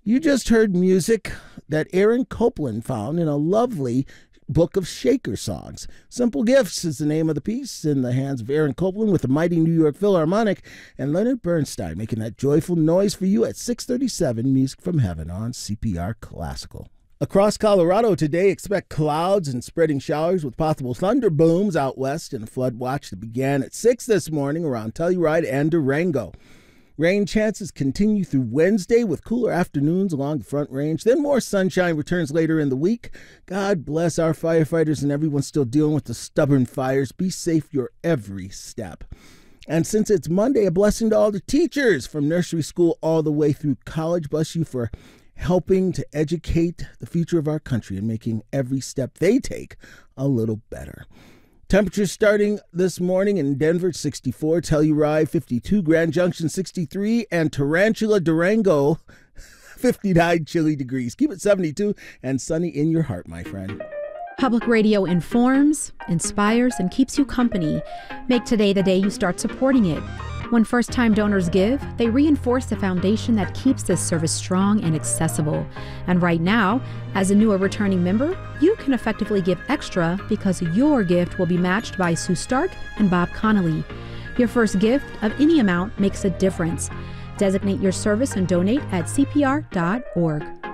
You just heard music that Aaron Copland found in a lovely book of Shaker songs. Simple Gifts is the name of the piece, in the hands of Aaron Copland with the mighty New York Philharmonic, and Leonard Bernstein making that joyful noise for you at 6:37 Music from Heaven on CPR Classical. Across Colorado today, expect clouds and spreading showers with possible thunder booms out west, and a flood watch that began at 6 this morning around Telluride and Durango. Rain chances continue through Wednesday with cooler afternoons along the Front Range. Then more sunshine returns later in the week. God bless our firefighters and everyone still dealing with the stubborn fires. Be safe your every step. And since it's Monday, a blessing to all the teachers from nursery school all the way through college. Bless you for helping to educate the future of our country and making every step they take a little better. Temperatures starting this morning in Denver, 64, Telluride, 52, Grand Junction, 63, and Tarantula, Durango, 59 chilly degrees. Keep it 72 and sunny in your heart, my friend. Public radio informs, inspires, and keeps you company. Make today the day you start supporting it. When first-time donors give, they reinforce the foundation that keeps this service strong and accessible. And right now, as a new or returning member, you can effectively give extra because your gift will be matched by Sue Stark and Bob Connolly. Your first gift of any amount makes a difference. Designate your service and donate at cpr.org.